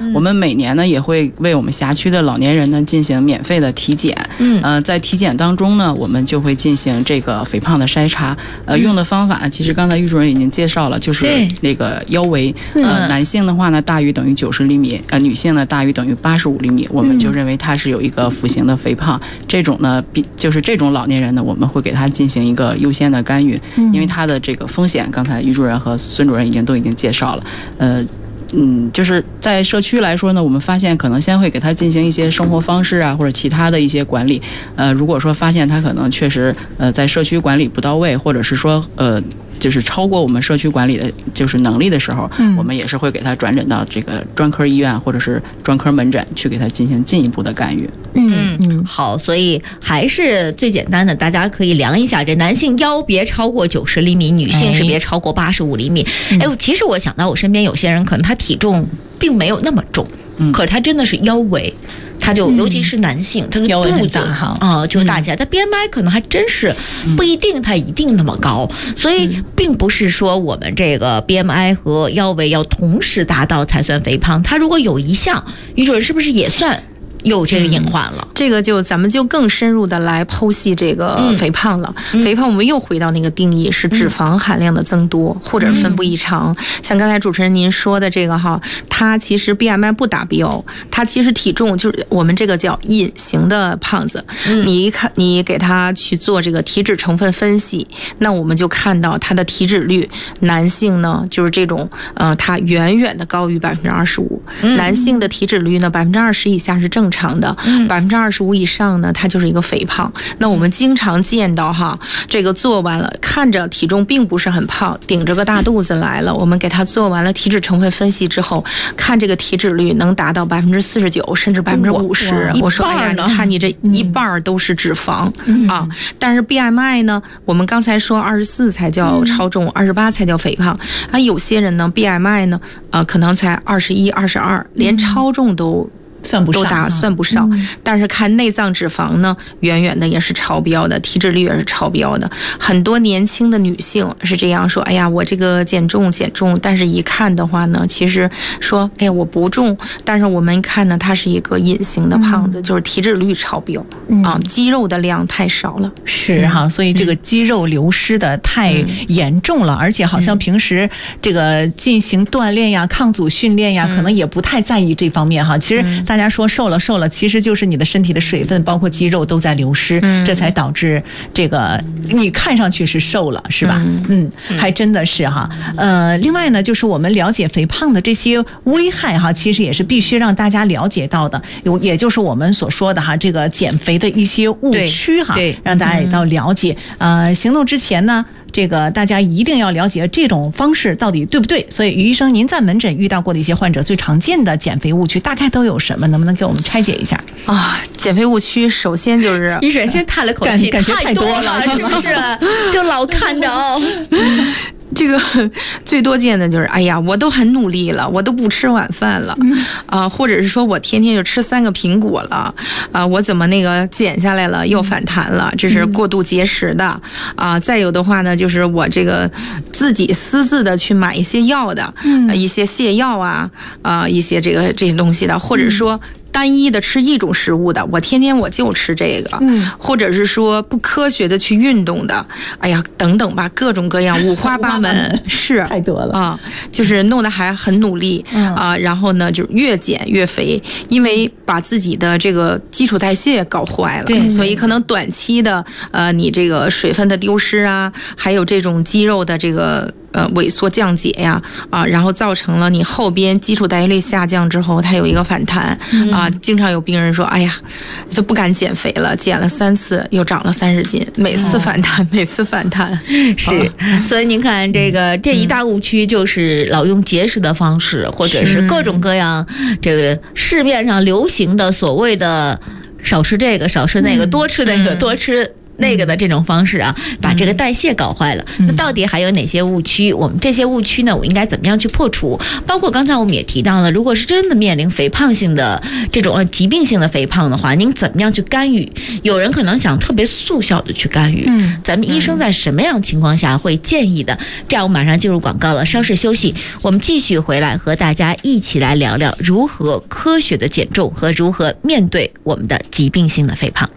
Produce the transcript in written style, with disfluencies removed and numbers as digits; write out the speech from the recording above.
我们每年呢也会为我们辖区的老年人呢进行免费的体检。在体检当中呢，我们就会进行这个肥胖的筛查。用的方法呢，其实刚才于主任已经介绍了，就是那个腰围。男性的话呢大于等于90厘米，女性呢大于等于85厘米，我们就认为他是有一个腹型的肥胖。这种呢，就是这种老年人呢，我们会给他进行一个优先的干预，因为他的这个风险，刚才于主任和孙主任都已经介绍了。就是在社区来说呢，我们发现可能先会给他进行一些生活方式啊，或者其他的一些管理。如果说发现他可能确实在社区管理不到位，或者是说就是超过我们社区管理的就是能力的时候，我们也是会给他转诊到这个专科医院或者是专科门诊去给他进行进一步的干预。 好，所以还是最简单的，大家可以量一下，这男性腰别超过90厘米，女性是别超过85厘米。其实我想到我身边有些人可能他体重并没有那么重，可是他真的是腰围，他就尤其是男性，他的肚子就大起来，他 BMI 可能还真是不一定他一定那么高，所以并不是说我们这个 BMI 和腰围要同时达到才算肥胖，他如果有一项，于主任是不是也算有这个隐患了？ 这个咱们就更深入的来剖析这个肥胖了。肥胖我们又回到那个定义，是脂肪含量的增多或者分布异常。像刚才主持人您说的这个它其实 BMI 不达标，它其实体重就是我们这个叫隐形的胖子。你给他去做这个体脂成分分析，那我们就看到他的体脂率，男性呢就是这种它远远的高于25%，男性的体脂率呢20%以下是正常的，25%以上呢，它就是一个肥胖。那我们经常见到这个做完了，看着体重并不是很胖，顶着个大肚子来了，我们给他做完了体脂成分分析之后，看这个体脂率能达到49%甚至50%。我说哎呀，你看你这一半都是脂肪啊！但是 BMI 呢，我们刚才说24才叫超重，28才叫肥胖啊。有些人呢 BMI 呢可能才21、22，连超重都算不上， 但是看内脏脂肪呢，远远的也是超标的，体脂率也是超标的。很多年轻的女性是这样说：哎呀，我这个减重，但是一看的话呢，其实说，哎呀，我不重，但是我们看呢，它是一个隐形的胖子，就是体脂率超标肌肉的量太少了。 是所以这个肌肉流失的太严重了，而且好像平时这个进行锻炼呀、抗阻训练呀，可能也不太在意这方面其实大家说瘦了，其实就是你的身体的水分包括肌肉都在流失，这才导致这个你看上去是瘦了，是吧？还真的是另外呢，就是我们了解肥胖的这些危害其实也是必须让大家了解到的，也就是我们所说的这个减肥的一些误区让大家也到了解。行动之前呢，这个大家一定要了解这种方式到底对不对。所以于医生，您在门诊遇到过的一些患者最常见的减肥误区大概都有什么？能不能给我们拆解一下减肥误区首先就是医生先叹了口气， 感觉太多了， 是不是？就老看着这个最多见的就是，哎呀，我都很努力了，我都不吃晚饭了，或者是说我天天就吃3个苹果了，我怎么那个减下来了又反弹了？这是过度节食的再有的话呢，就是我这个自己私自的去买一些药的，一些泻药一些这些东西的，或者说单一的吃一种食物的，我天天我就吃这个，或者是说不科学的去运动的，哎呀，等等吧，各种各样五花八门，是太多了就是弄得还很努力然后呢，就越减越肥，因为把自己的这个基础代谢搞坏了，所以可能短期的你这个水分的丢失还有这种肌肉的这个萎缩降解呀然后造成了你后边基础代谢率下降之后，它有一个反弹经常有病人说，哎呀，就不敢减肥了，减了3次又长了30斤，每次反弹每次反弹是所以您看这一大误区就是老用节食的方式，或者是各种各样这个市面上流行的所谓的少吃这个少吃那个多吃那个多吃那个的这种方式啊，把这个代谢搞坏了。那到底还有哪些误区？我们这些误区呢，我应该怎么样去破除？包括刚才我们也提到了，如果是真的面临肥胖性的这种疾病性的肥胖的话，您怎么样去干预？有人可能想特别速效的去干预，咱们医生在什么样情况下会建议的？这样我马上进入广告了，稍事休息，我们继续回来和大家一起来聊聊如何科学的减重和如何面对我们的疾病性的肥胖。